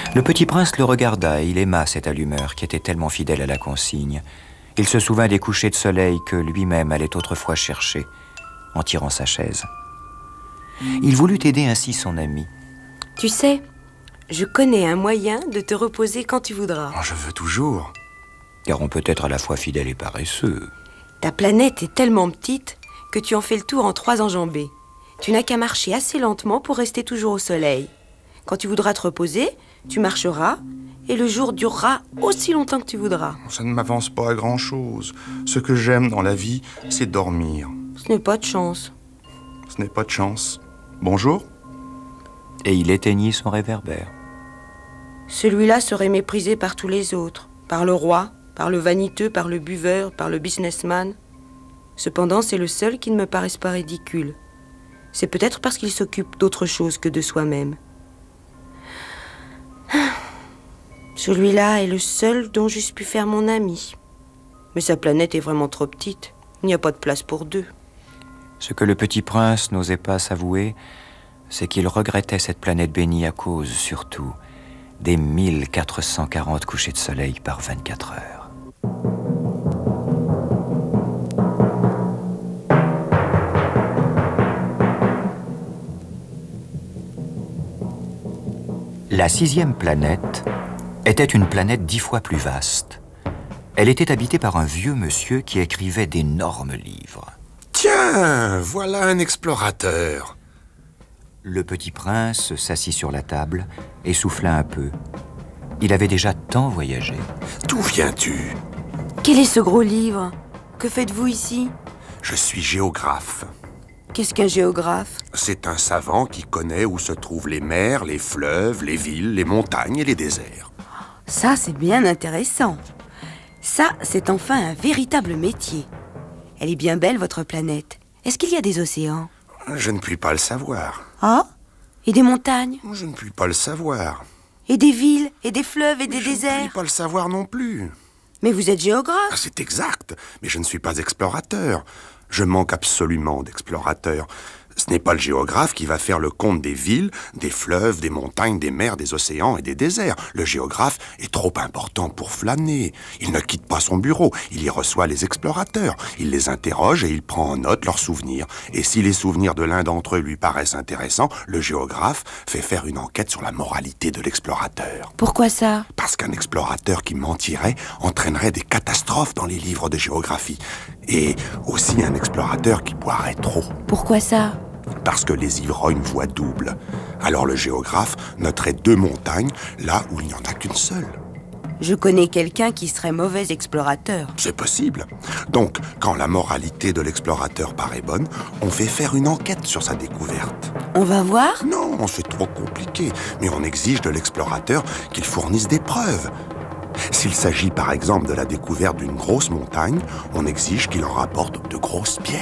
Le petit prince le regarda et il aima cet allumeur qui était tellement fidèle à la consigne. Il se souvint des couchers de soleil que lui-même allait autrefois chercher en tirant sa chaise. Il voulut aider ainsi son ami. Tu sais, je connais un moyen de te reposer quand tu voudras. Je veux toujours. Car on peut être à la fois fidèle et paresseux. Ta planète est tellement petite que tu en fais le tour en 3 enjambées. Tu n'as qu'à marcher assez lentement pour rester toujours au soleil. Quand tu voudras te reposer, tu marcheras et le jour durera aussi longtemps que tu voudras. Ça ne m'avance pas à grand-chose. Ce que j'aime dans la vie, c'est dormir. Ce n'est pas de chance. Ce n'est pas de chance. Bonjour. Et il éteignit son réverbère. Celui-là serait méprisé par tous les autres, par le roi, par le vaniteux, par le buveur, par le businessman. Cependant, c'est le seul qui ne me paraisse pas ridicule. C'est peut-être parce qu'il s'occupe d'autre chose que de soi-même. Celui-là est le seul dont j'eusse pu faire mon ami. Mais sa planète est vraiment trop petite. Il n'y a pas de place pour 2. Ce que le petit prince n'osait pas s'avouer, c'est qu'il regrettait cette planète bénie à cause, surtout, des 1440 couchers de soleil par 24 heures. La 6e planète était une planète 10 fois plus vaste. Elle était habitée par un vieux monsieur qui écrivait d'énormes livres. Tiens, voilà un explorateur. Le petit prince s'assit sur la table et souffla un peu. Il avait déjà tant voyagé. D'où viens-tu? Quel est ce gros livre? Que faites-vous ici? Je suis géographe. Qu'est-ce qu'un géographe? C'est un savant qui connaît où se trouvent les mers, les fleuves, les villes, les montagnes et les déserts. Ça, c'est bien intéressant. Ça, c'est enfin un véritable métier. Elle est bien belle, votre planète. Est-ce qu'il y a des océans? Je ne puis pas le savoir. Ah? Et des montagnes? Je ne puis pas le savoir. Et des villes? Et des fleuves? Et des Je ne déserts? puis pas le savoir non plus. Mais vous êtes géographe? C'est exact, mais je ne suis pas explorateur. Je manque absolument d'explorateurs. Ce n'est pas le géographe qui va faire le compte des villes, des fleuves, des montagnes, des mers, des océans et des déserts. Le géographe est trop important pour flâner. Il ne quitte pas son bureau, il y reçoit les explorateurs. Il les interroge et il prend en note leurs souvenirs. Et si les souvenirs de l'un d'entre eux lui paraissent intéressants, le géographe fait faire une enquête sur la moralité de l'explorateur. Pourquoi ça? Parce qu'un explorateur qui mentirait entraînerait des catastrophes dans les livres de géographie. Et aussi un explorateur qui boirait trop. Pourquoi ça? Parce que les ivrognes voient double. Alors le géographe noterait 2 montagnes là où il n'y en a qu'une seule. Je connais quelqu'un qui serait mauvais explorateur. C'est possible. Donc, quand la moralité de l'explorateur paraît bonne, on fait faire une enquête sur sa découverte. On va voir? Non, c'est trop compliqué. Mais on exige de l'explorateur qu'il fournisse des preuves. S'il s'agit par exemple de la découverte d'une grosse montagne, on exige qu'il en rapporte de grosses pierres.